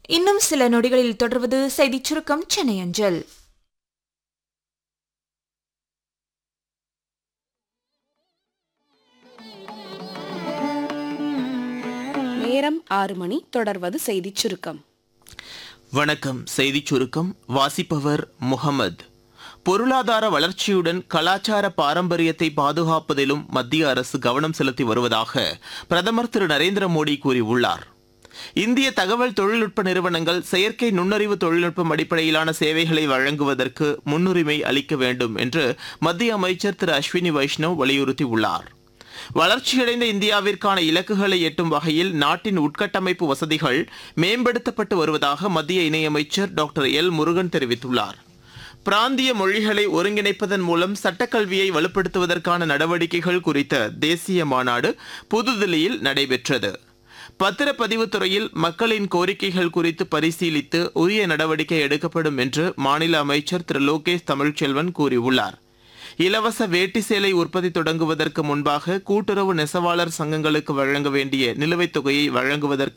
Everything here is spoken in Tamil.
இன்னும் சில நொடிகளில் தொடர்வது செய்திச் சுருக்கம் சென்னை அஞ்சல். நேரம் 6 மணி. தொடர்வது செய்திச் சுருக்கம். வணக்கம். செய்திச் சுருக்கம் வாசிப்பவர் முகமது. பொருளாதார வளர்ச்சியுடன் கலாச்சார பாரம்பரியத்தை பாதுகாப்பதிலும் மத்திய அரசு கவனம் செலுத்தி வருவதாக பிரதமர் திரு நரேந்திர மோடி கூறியுள்ளார். இந்திய தகவல் தொழில்நுட்ப நிறுவனங்கள் செயற்கை நுண்ணறிவு தொழில்நுட்பம் அடிப்படையிலான சேவைகளை வழங்குவதற்கு முன்னுரிமை அளிக்க வேண்டும் என்று மத்திய அமைச்சர் திரு அஸ்வினி வைஷ்ணவ் வலியுறுத்தியுள்ளார். வளர்ச்சியடைந்த இந்தியாவிற்கான இலக்குகளை எட்டும் வகையில் நாட்டின் உட்கட்டமைப்பு வசதிகள் மேம்படுத்தப்பட்டு வருவதாக மத்திய இணையமைச்சர் டாக்டர் எல் முருகன் தெரிவித்துள்ளார். பிராந்திய மொழிகளை ஒருங்கிணைப்பதன் மூலம் சட்டக்கல்வியை வலுப்படுத்துவதற்கான நடவடிக்கைகள் குறித்த தேசிய மாநாடு புதுதில்லியில் நடைபெற்றது. பத்திரப்பதிவுத் துறையில் மக்களின் கோரிக்கைகள் குறித்து பரிசீலித்து உரிய நடவடிக்கை எடுக்கப்படும் என்று மாநில அமைச்சர் திரு லோகேஷ் தமிழ்ச்செல்வன் கூறியுள்ளார். இலவச வேட்டி சேலை உற்பத்தி தொடங்குவதற்கு முன்பாக கூட்டுறவு நெசவாளர் சங்கங்களுக்கு வழங்க வேண்டிய நிலுவைத் தொகையை வழங்குவதற்கு